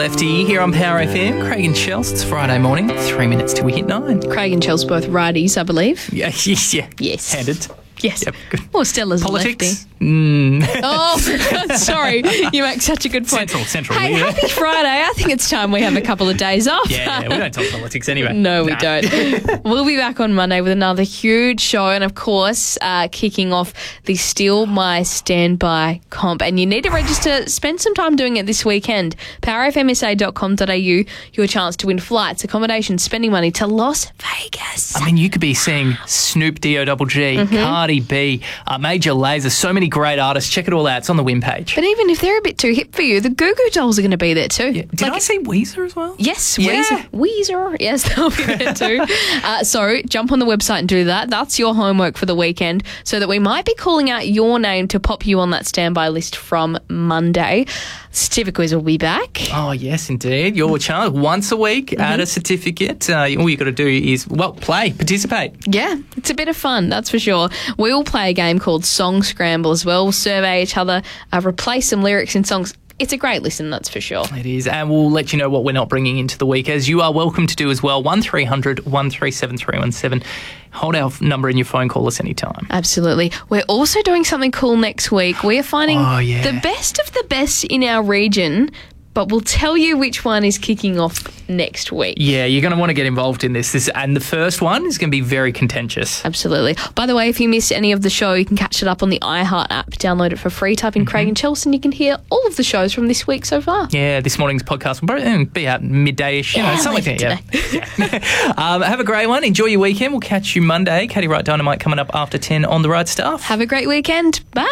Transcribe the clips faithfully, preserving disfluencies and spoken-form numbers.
Lefty here on Power F M. Craig and Chels, it's Friday morning, three minutes till we hit nine. Craig and Chels both righties, I believe. Yeah, yeah. Yes. Handed. Yes. Yep, good. Well, Stella's Politics? a lefty. Mm. Oh, sorry. You make such a good point. Central, central. Hey, yeah. happy Friday. I think it's time we have a couple of days off. Yeah, we don't talk politics anyway. No, we Nah. don't. We'll be back on Monday with another huge show and, of course, uh, kicking off the Steal My Standby comp. And you need to register. Spend some time doing it this weekend. power f m s a dot com dot a u. Your chance to win flights, accommodation, spending money to Las Vegas. I mean, you could be seeing Snoop D O G G, Mm-hmm. Cardi B, uh, Major Lazer, so many great artists. Check it all out. It's on the win page. But even if they're a bit too hip for you, the Goo Goo Dolls are going to be there too. Yeah. Did I see Weezer as well? Yes, Yeah. Weezer. Weezer. Yes, they'll be there too. uh, so jump on the website and do that. That's your homework for the weekend, so that we might be calling out your name to pop you on that standby list from Monday. Certificate quiz will be back. Oh, yes, indeed. Your chance. Once a week, Mm-hmm. add a certificate. Uh, all you got to do is, well, play, participate. Yeah, it's a bit of fun, that's for sure. We will play a game called Song Scramble as well. We'll survey each other, uh, replace some lyrics in songs. It's a great listen, that's for sure. It is, and we'll let you know what we're not bringing into the week, as you are welcome to do as well. one three hundred one three seven three one seven. Hold our number in your phone, call us anytime. Absolutely. We're also doing something cool next week. We are finding Oh, yeah. the best of the best in our region, but we'll tell you which one is kicking off next week. Yeah, you're going to want to get involved in this. this. And the first one is going to be very contentious. Absolutely. By the way, if you missed any of the show, you can catch it up on the iHeart app. Download it for free. Type in Craig and Chelsea, and you can hear all of the shows from this week so far. Yeah, this morning's podcast will probably be out midday-ish, you know, Yeah, something like later that. Yeah. um, have a great one. Enjoy your weekend. We'll catch you Monday. Katie Wright Dynamite coming up after ten on The Right Stuff. Have a great weekend. Bye.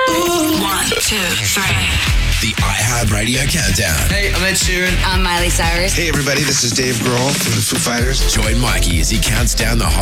One, two, three. The iHeart Radio Countdown. Hey, I'm Ed Sheeran. I'm Miley Cyrus. Hey, everybody, this is Dave Grohl from the Foo Fighters. Join Mikey as he counts down the hot